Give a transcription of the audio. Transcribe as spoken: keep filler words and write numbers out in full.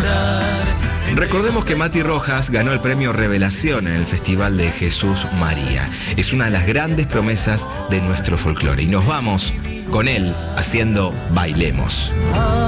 Recordemos que Mati Rojas ganó el premio Revelación en el Festival de Jesús María. Es una de las grandes promesas de nuestro folclore. Y nos vamos con él haciendo Bailemos.